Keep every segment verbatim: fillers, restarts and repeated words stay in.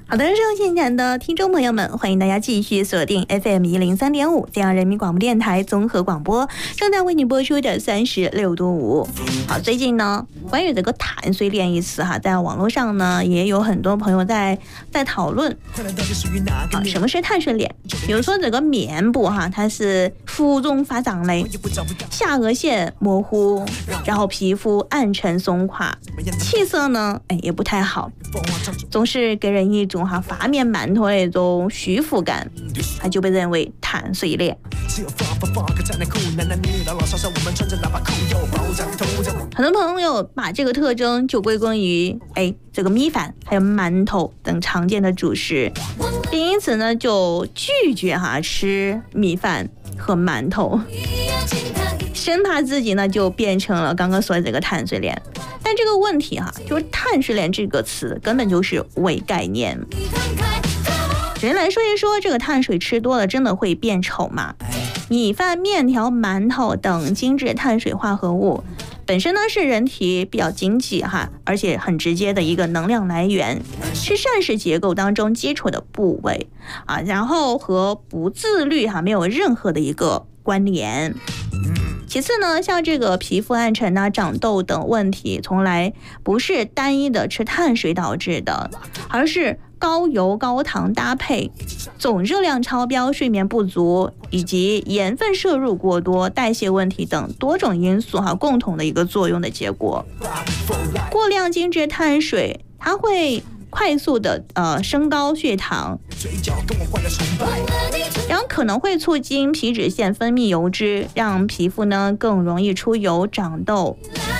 好的，收现场的听众朋友们，欢迎大家继续锁定 F M 一零三点五，这样人民广播电台综合广播正在为你播出的三十六度五。好，最近呢，关于这个碳水链一词哈，在网络上呢也有很多朋友在在讨论啊，什么是碳水链？比如说这个面部哈，它是浮肿发胀类，下颚线模糊，然后皮肤暗沉松垮，气色呢，哎也不太好，总是给人一种哈发面馒头的那种虚浮感，它就被认为碳水链。很多朋友把这个特征就归功于哎这个米饭还有馒头等常见的主食，并因此呢就拒绝哈吃米饭和馒头，生怕自己呢就变成了刚刚说的这个碳水链。但这个问题哈，就是碳水链这个词根本就是伪概念。首先来说一说，这个碳水吃多了真的会变丑吗？米饭、面条、馒头等精致碳水化合物本身呢是人体比较经济哈，而且很直接的一个能量来源，是膳食结构当中基础的部位啊，然后和不自律哈没有任何的一个关联。其次呢，像这个皮肤暗沉啊、长痘等问题，从来不是单一的吃碳水导致的，而是高油高糖搭配、总热量超标、睡眠不足以及盐分摄入过多、代谢问题等多种因素哈共同的一个作用的结果。过量精致碳水，它会快速的呃升高血糖，然后可能会促进皮脂腺分泌油脂，让皮肤呢更容易出油长痘。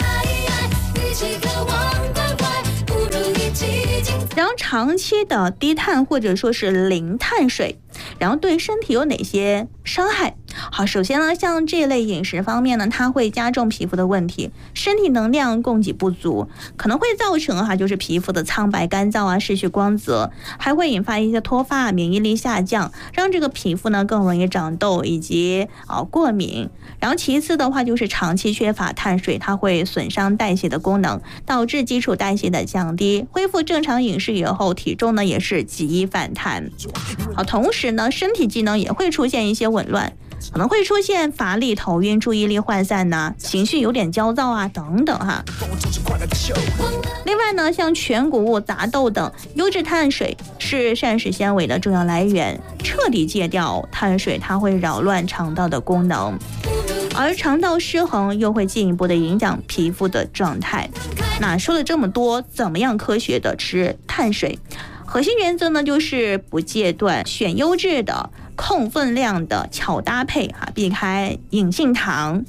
然后长期的低碳或者说是零碳水，然后对身体有哪些伤害？好，首先呢，像这类饮食方面呢，它会加重皮肤的问题，身体能量供给不足，可能会造成哈就是皮肤的苍白干燥啊，失去光泽，还会引发一些脱发、免疫力下降，让这个皮肤呢更容易长痘以及啊过敏。然后其次的话就是长期缺乏碳水，它会损伤代谢的功能，导致基础代谢的降低，恢复正常饮食以后，体重呢也是极易反弹。好，同时呢，身体机能也会出现一些紊乱，可能会出现乏力、头晕、注意力涣散呐、啊，情绪有点焦躁啊等等哈。另外呢，像全谷物、杂豆等优质碳水是膳食纤维的重要来源，彻底戒掉碳水，它会扰乱肠道的功能，而肠道失衡又会进一步的影响皮肤的状态。那说了这么多，怎么样科学的吃碳水？核心原则呢，就是不戒断，选优质的、控分量的，巧搭配哈，避开隐性糖。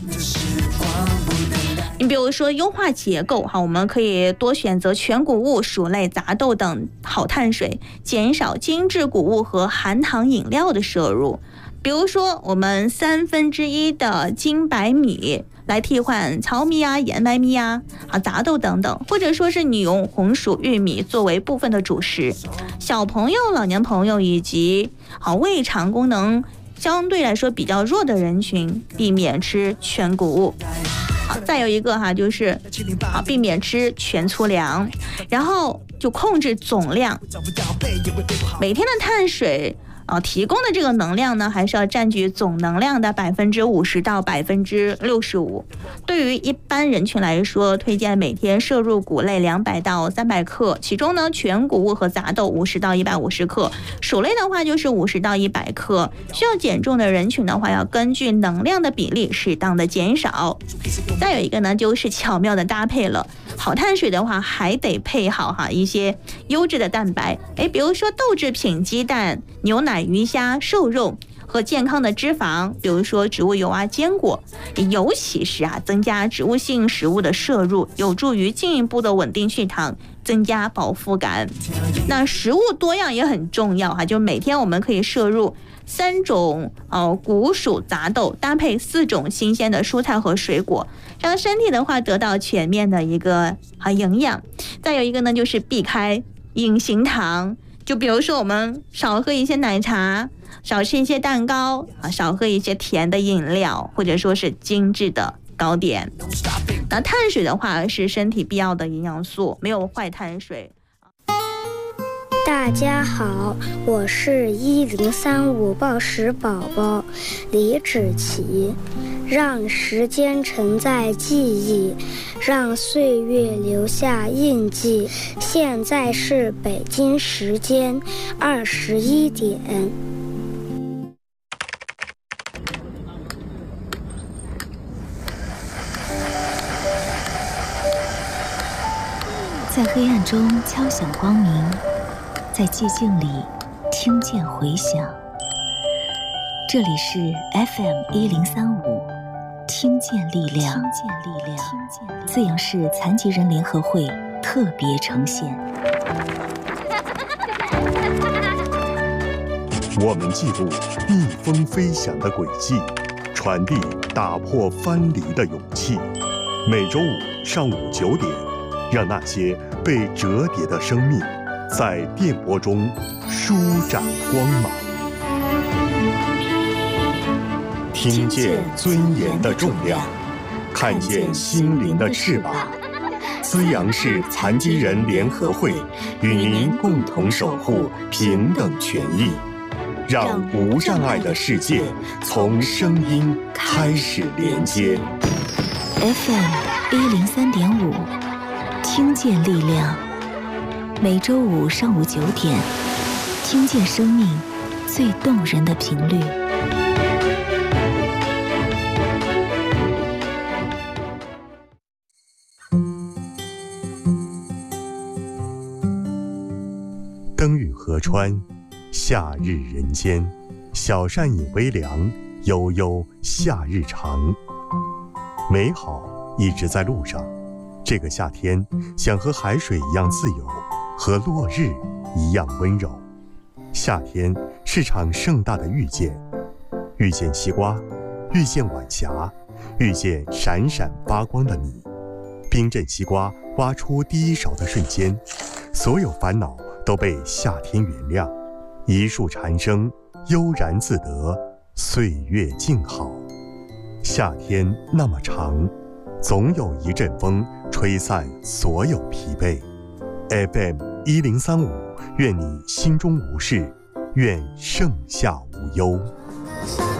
你比如说优化结构哈，我们可以多选择全谷物、薯类、杂豆等好碳水，减少精致谷物和含糖饮料的摄入。比如说我们三分之一的精白米来替换糙米啊、燕麦米啊、啊杂豆等等，或者说是你用红薯、玉米作为部分的主食。小朋友、老年朋友以及啊胃肠功能相对来说比较弱的人群，避免吃全谷物。好，再有一个哈，就是好避免吃全粗粮，然后就控制总量，每天的碳水。啊，提供的这个能量呢，还是要占据总能量的百分之五十到百分之六十五。对于一般人群来说，推荐每天摄入谷类两百到三百克，其中呢，全谷物和杂豆五十到一百五十克，薯类的话就是五十到一百克。需要减重的人群的话，要根据能量的比例适当的减少。再有一个呢，就是巧妙的搭配了。好碳水的话，还得配好哈一些优质的蛋白，哎，比如说豆制品、鸡蛋、牛奶、鱼虾、瘦肉和健康的脂肪，比如说植物油啊、坚果，尤其是啊增加植物性食物的摄入，有助于进一步的稳定血糖，增加饱腹感。那食物多样也很重要哈，就每天我们可以摄入三种呃谷薯杂豆，搭配四种新鲜的蔬菜和水果，让身体的话得到全面的一个啊营养。再有一个呢，就是避开隐形糖，就比如说我们少喝一些奶茶，少吃一些蛋糕啊，少喝一些甜的饮料，或者说是精致的糕点。那碳水的话是身体必要的营养素，没有坏碳水。 大家好，我是一零三五报时宝宝李芷琪。让时间承载记忆，让岁月留下印记。现在是北京时间二十一点。 在黑暗中敲响光明，在寂静里听见回响。这里是 F M 一零三五，听见力量，听见力量，资阳市残疾人联合会特别呈现。 我们记录逆风飞翔的轨迹，传递打破藩篱的勇气。每周五上午九点，让那些被折叠的生命在电波中舒展光芒，听见尊严的重量，看见心灵的翅膀。资阳市残疾人联合会与您共同守护平等权益，让无障碍的世界从声音开始连接。 F M 一零三点五，听见力量。每周五上午九点，听见生命最动人的频率。 灯雨河川，夏日人间，小扇饮微凉，悠悠夏日长。美好一直在路上，这个夏天想和海水一样自由，和落日一样温柔。夏天是场盛大的遇见，遇见西瓜，遇见晚霞，遇见闪闪发光的你。冰镇西瓜挖出第一勺的瞬间，所有烦恼都被夏天原谅。一树蝉声，悠然自得，岁月静好。夏天那么长，总有一阵风吹散所有疲惫。F M 一零三五，愿你心中无事，愿盛夏无忧。